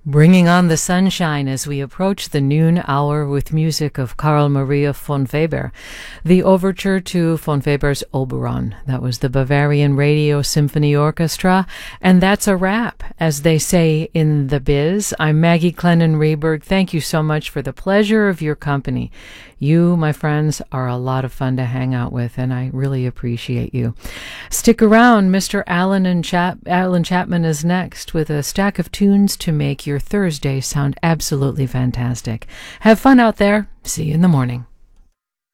Bringing on the sunshine as we approach the noon hour with music of Carl Maria von Weber. The overture to von Weber's Oberon. That was the Bavarian Radio Symphony Orchestra. And that's a wrap, as they say in the biz. I'm Maggie Clennon-Rehberg. Thank you so much for the pleasure of your company. You, my friends, are a lot of fun to hang out with, and I really appreciate you. Stick around. Mr. Alan Chapman is next with a stack of tunes to make your Thursday sound absolutely fantastic. Have fun out there. See you in the morning.